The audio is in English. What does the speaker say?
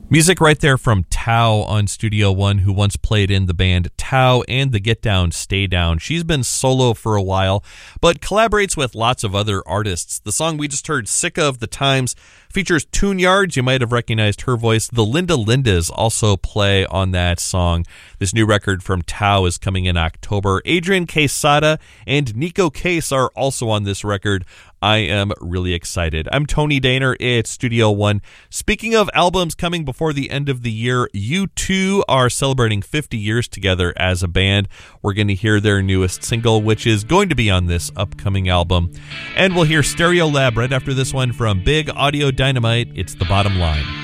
Music right there from Tao on Studio One, who once played in the band Tao and the Get Down, Stay Down. She's been solo for a while, but collaborates with lots of other artists. The song we just heard, Sick of the Times, features Tune Yards. You might have recognized her voice. The Linda Lindas also play on that song. This new record from Tao is coming in October. Adrian Quesada and Nico Case are also on this record. I am really excited. I'm Tony Daner. It's Studio One. Speaking of albums coming before the end of the year, U2 are celebrating 50 years together as a band. We're going to hear their newest single, which is going to be on this upcoming album. And we'll hear Stereolab right after this one from Big Audio Dynamite. It's The Bottom Line.